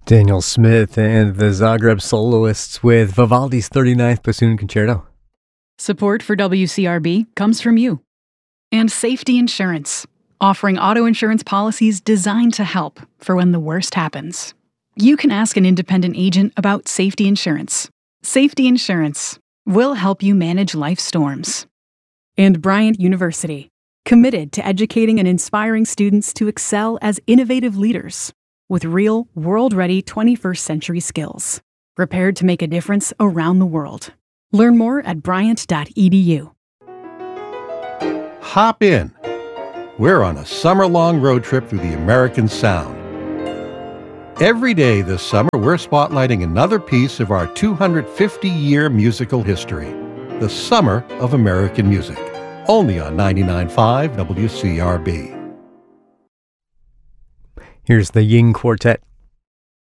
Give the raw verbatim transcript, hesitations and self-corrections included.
Daniel Smith and the Zagreb Soloists with Vivaldi's thirty-ninth Bassoon Concerto. Support for W C R B comes from you. And Safety Insurance, offering auto insurance policies designed to help for when the worst happens. You can ask an independent agent about safety insurance. Safety Insurance will help you manage life's storms. And Bryant University, committed to educating and inspiring students to excel as innovative leaders with real, world-ready twenty-first century skills, prepared to make a difference around the world. Learn more at bryant dot e d u. Hop in. We're on a summer-long road trip through the American Sound. Every day this summer, we're spotlighting another piece of our two hundred fifty year musical history, the Summer of American Music, only on ninety-nine point five W C R B. Here's the Ying Quartet